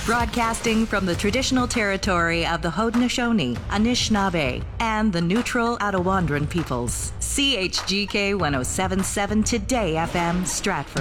Broadcasting from the traditional territory of the Haudenosaunee, Anishinaabe, and the neutral Attawandaron peoples. CHGK 1077 Today FM, Stratford.